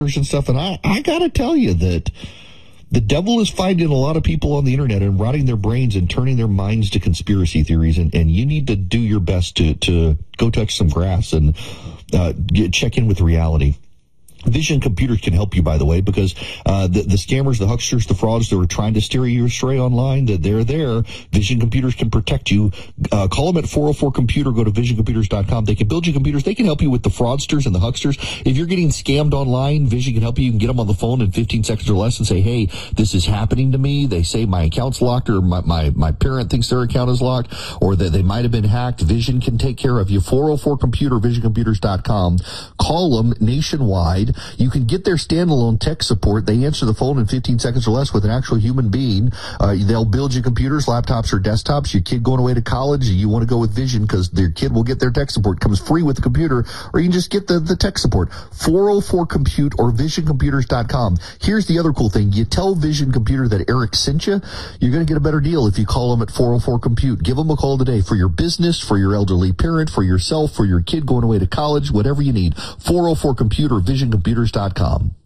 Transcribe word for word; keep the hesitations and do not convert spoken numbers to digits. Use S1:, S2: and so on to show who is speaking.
S1: and stuff. And I, I got to tell you that the devil is finding a lot of people on the internet and rotting their brains and turning their minds to conspiracy theories. And, and you need to do your best to, to go touch some grass and uh, get, check in with reality. Vision Computers can help you, by the way, because uh the, the scammers, the hucksters, the frauds that are trying to steer you astray online, that they're there. Vision Computers can protect you. Uh, call them at four oh four computer. Go to vision computers dot com. They can build you computers. They can help you with the fraudsters and the hucksters. If you're getting scammed online, Vision can help you. You can get them on the phone in fifteen seconds or less and say, hey, this is happening to me. They say my account's locked, or my, my, my parent thinks their account is locked, or that they might have been hacked. Vision can take care of you. four oh four computer, vision computers dot com. Call them nationwide. You can get their standalone tech support. They answer the phone in fifteen seconds or less with an actual human being. Uh, they'll build you computers, laptops, or desktops. Your kid going away to college, you want to go with Vision because their kid will get their tech support. It comes free with the computer, or you can just get the, the tech support. four oh four compute or vision computers dot com. Here's the other cool thing. You tell Vision Computer that Eric sent you, you're going to get a better deal if you call them at four oh four compute. Give them a call today for your business, for your elderly parent, for yourself, for your kid going away to college, whatever you need. four oh four compute or vision computers dot com.